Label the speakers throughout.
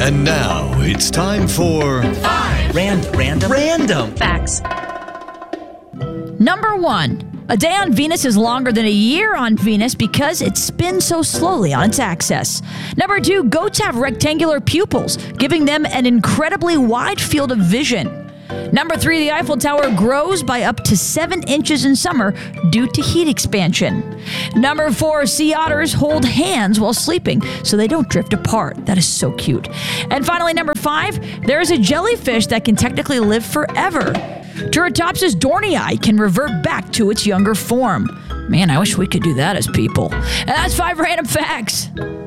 Speaker 1: And now it's time for
Speaker 2: 5 random
Speaker 3: facts. Number 1. A day on Venus is longer than a year on Venus because it spins so slowly on its axis. Number 2. Goats have rectangular pupils, giving them an incredibly wide field of vision. Number 3. The Eiffel Tower grows by up to 7 inches in summer due to heat expansion. Number 4. Sea otters hold hands while sleeping so they don't drift apart. That is so cute. And finally, number 5. There is a jellyfish that can technically live forever. Turritopsis dohrnii can revert back to its younger form. Man, I wish we could do that as people. And that's 5 random facts.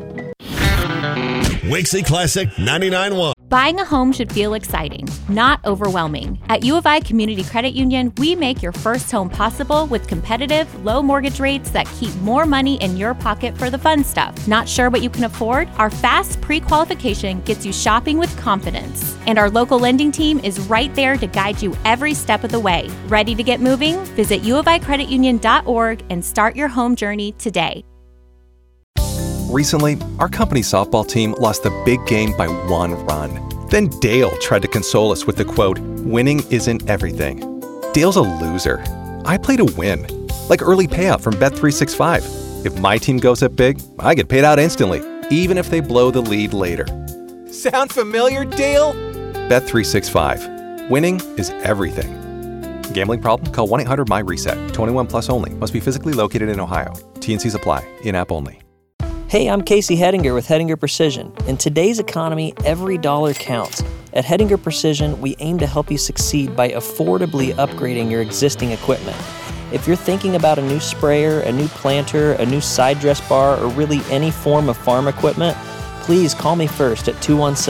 Speaker 1: Wakesy Classic 99.1.
Speaker 4: Buying a home should feel exciting, not overwhelming. At U of I Community Credit Union, we make your first home possible with competitive, low mortgage rates that keep more money in your pocket for the fun stuff. Not sure what you can afford? Our fast pre-qualification gets you shopping with confidence. And our local lending team is right there to guide you every step of the way. Ready to get moving? Visit uoficreditunion.org and start your home journey today.
Speaker 5: Recently, our company softball team lost the big game by 1 run. Then Dale tried to console us with the quote, "Winning isn't everything." Dale's a loser. I play to win, like early payout from Bet365. If my team goes up big, I get paid out instantly, even if they blow the lead later. Sound familiar, Dale? Bet365. Winning is everything. Gambling problem? Call 1-800-MY-RESET. 21 plus only. Must be physically located in Ohio. T&Cs apply. In-app only.
Speaker 6: Hey, I'm Casey Hettinger with Hettinger Precision. In today's economy, every dollar counts. At Hettinger Precision, we aim to help you succeed by affordably upgrading your existing equipment. If you're thinking about a new sprayer, a new planter, a new side dress bar, or really any form of farm equipment, please call me first at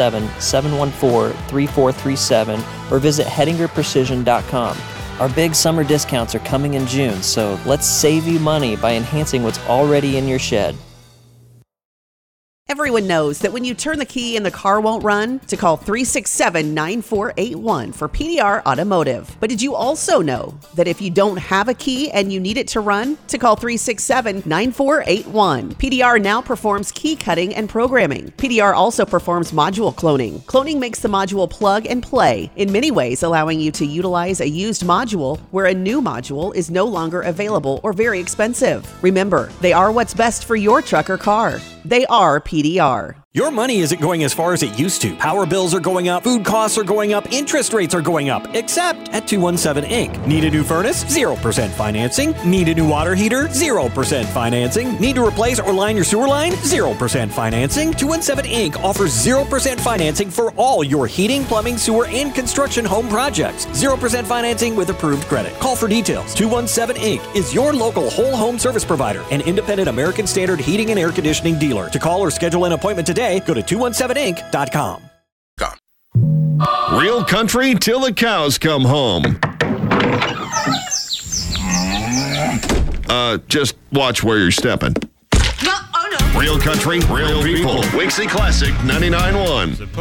Speaker 6: 217-714-3437 or visit HettingerPrecision.com. Our big summer discounts are coming in June, so let's save you money by enhancing what's already in your shed.
Speaker 7: Everyone knows that when you turn the key and the car won't run, to call 367-9481 for PDR Automotive. But did you also know that if you don't have a key and you need it to run, to call 367-9481. PDR now performs key cutting and programming. PDR also performs module cloning. Cloning makes the module plug and play, in many ways allowing you to utilize a used module where a new module is no longer available or very expensive. Remember, they are what's best for your truck or car. They are PDR.
Speaker 2: Your money isn't going as far as it used to. Power bills are going up, food costs are going up, interest rates are going up, except at 217 Inc. Need a new furnace? 0% financing. Need a new water heater? 0% financing. Need to replace or line your sewer line? 0% financing. 217 Inc. offers 0% financing for all your heating, plumbing, sewer, and construction home projects. 0% financing with approved credit. Call for details. 217 Inc. is your local whole home service provider, an independent American Standard heating and air conditioning dealer. To call or schedule an appointment today, go to 217inc.com.
Speaker 1: Real country till the cows come home. Just watch where you're stepping.
Speaker 7: No, oh no.
Speaker 1: Real country, real people. Wakesy Classic 99.1.